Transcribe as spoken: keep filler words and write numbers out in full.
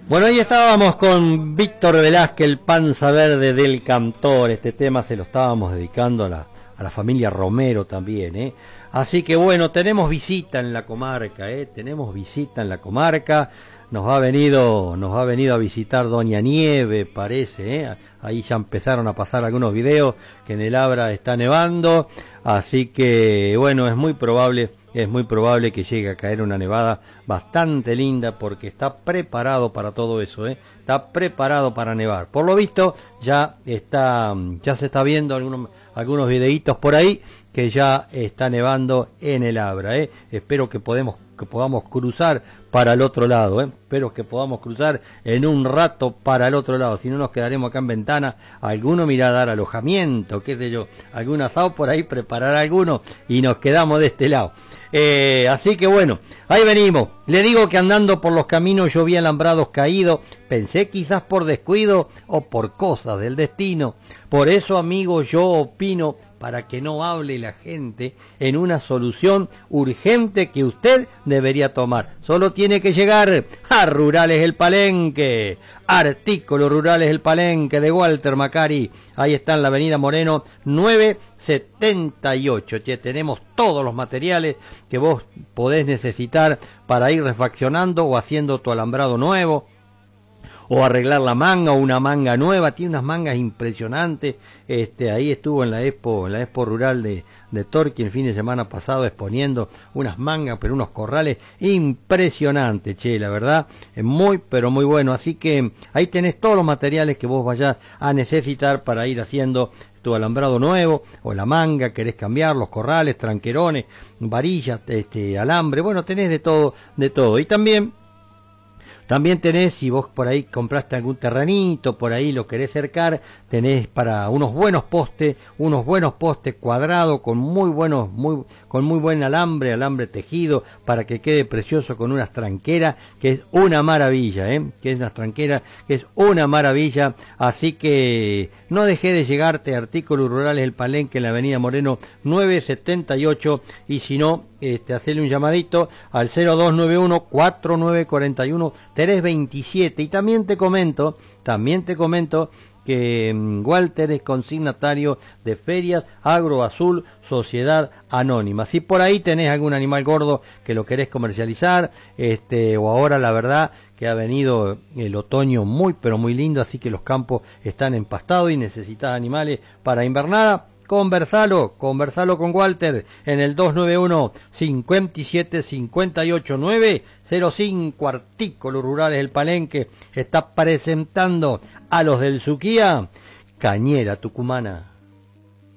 Bueno, ahí estábamos con Víctor Velázquez, el Panza Verde del Cantor. Este tema se lo estábamos dedicando a la, a la familia Romero también, ¿eh? Así que bueno, tenemos visita en la comarca, ¿eh? Tenemos visita en la comarca. Nos ha venido, nos ha venido a visitar Doña Nieve, parece, ¿eh? Ahí ya empezaron a pasar algunos videos que en el Abra está nevando. Así que bueno, es muy probable... es muy probable que llegue a caer una nevada bastante linda porque está preparado para todo eso, ¿eh? Está preparado para nevar. Por lo visto ya está, ya se está viendo algunos, algunos videitos por ahí que ya está nevando en el Abra, ¿eh? Espero que podemos, que podamos cruzar para el otro lado, ¿eh? Espero que podamos cruzar en un rato para el otro lado, si no nos quedaremos acá en Ventana. Alguno mirá a dar alojamiento, qué sé yo, algún asado por ahí, preparar alguno y nos quedamos de este lado. Eh, así que bueno, ahí venimos. Le digo que andando por los caminos yo vi alambrados caídos. Pensé quizás por descuido o por cosas del destino. Por eso, amigo, yo opino, para que no hable la gente, en una solución urgente que usted debería tomar. Solo tiene que llegar a Rurales El Palenque. Artículos Rurales El Palenque de Walter Macari. Ahí está en la avenida Moreno nueve setenta y ocho. Che, tenemos todos los materiales que vos podés necesitar para ir refaccionando o haciendo tu alambrado nuevo, o arreglar la manga o una manga nueva. Tiene unas mangas impresionantes. Este, ahí estuvo en la expo, en la expo rural de, de Torquí el fin de semana pasado exponiendo unas mangas, pero unos corrales impresionantes, che, la verdad, es muy, pero muy bueno. Así que ahí tenés todos los materiales que vos vayas a necesitar para ir haciendo tu alambrado nuevo, o la manga, querés cambiar, los corrales, tranquerones, varillas, este, alambre, bueno, tenés de todo, de todo. Y también También tenés, si vos por ahí compraste algún terrenito, por ahí lo querés cercar, tenés para unos buenos postes, unos buenos postes cuadrados con muy buenos, muy, con muy buen alambre, alambre tejido, para que quede precioso, con unas tranqueras, que es una maravilla, ¿eh? Que es unas tranqueras, que es una maravilla. Así que no dejé de llegarte. Artículos Rurales El Palenque, en la avenida Moreno nueve setenta y ocho, y si no, este, hacerle un llamadito al cero dos nueve uno, cuatro nueve cuatro uno, tres veintisiete. Y también te comento, también te comento que um, Walter es consignatario de Ferias Agro Azul Sociedad Anónima. Si por ahí tenés algún animal gordo que lo querés comercializar, este, o ahora la verdad que ha venido el otoño muy pero muy lindo, así que los campos están empastados y necesitas animales para invernada, conversalo, conversalo con Walter en el dos nueve uno, cinco siete, cinco ocho nueve cero cinco. Artículos Rurales El Palenque está presentando a los del Suquía, Cañera Tucumana.